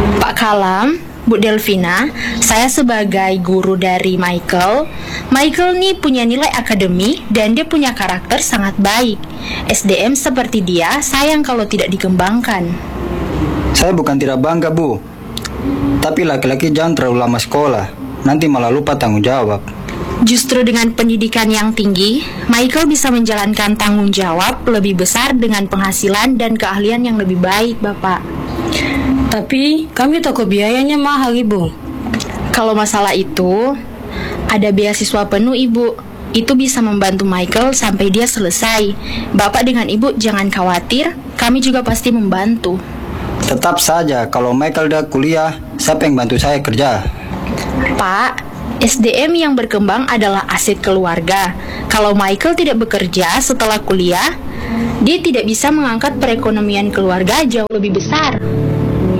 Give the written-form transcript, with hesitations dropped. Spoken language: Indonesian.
Pak Kalam, Bu Delvina, saya sebagai guru dari Michael. Michael nih punya nilai akademi dan dia punya karakter sangat baik. SDM seperti dia sayang kalau tidak dikembangkan. Saya bukan tidak bangga, Bu. Tapi laki-laki jangan terlalu lama sekolah. Nanti malah lupa tanggung jawab. Justru dengan pendidikan yang tinggi, Michael bisa menjalankan tanggung jawab lebih besar dengan penghasilan dan keahlian yang lebih baik, Bapak. Tapi kami takut biayanya mahal, Ibu. Kalau masalah itu, ada beasiswa penuh, Ibu. Itu bisa membantu Michael sampai dia selesai. Bapak dengan Ibu jangan khawatir, kami juga pasti membantu. Tetap saja, kalau Michael udah kuliah, siapa yang bantu saya kerja? Pak, SDM yang berkembang adalah aset keluarga. Kalau Michael tidak bekerja setelah kuliah, dia tidak bisa mengangkat perekonomian keluarga jauh lebih besar.